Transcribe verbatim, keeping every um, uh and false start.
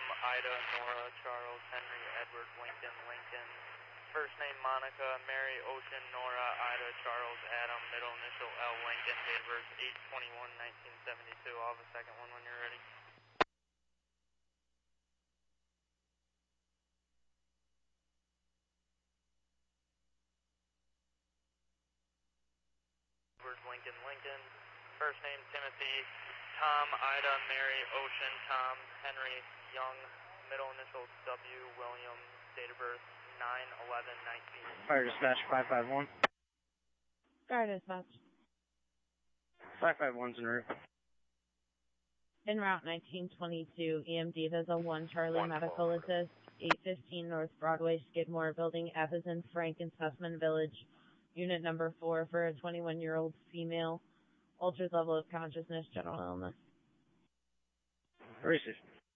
Ida, Nora, Charles, Henry, Edward, Lincoln, Lincoln. First name Monica, Mary, Ocean, Nora, Ida, Charles, Adam, middle initial L, Lincoln, date of birth eight twenty-one nineteen seventy-two. I'll have a second one when you're ready. Edward, Lincoln, Lincoln. First name Timothy, Tom, Ida, Mary, Ocean, Tom, Henry, Young, middle initial W, William, date of birth nine eleven nineteen. Fire dispatch five five one. Fire dispatch. five five one's en route. En route nineteen twenty-two, E M D Visa one Charlie One Medical four. Assist, eight fifteen North Broadway, Skidmore Building, F as in Frank in Sussman Village, unit number four for a twenty-one-year-old female, altered level of consciousness, general illness. Racist.